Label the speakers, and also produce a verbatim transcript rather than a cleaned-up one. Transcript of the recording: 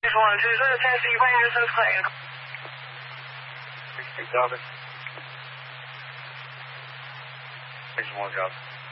Speaker 1: six one two, so Tennessee Rangers is clean.
Speaker 2: six two, copy. six one, copy.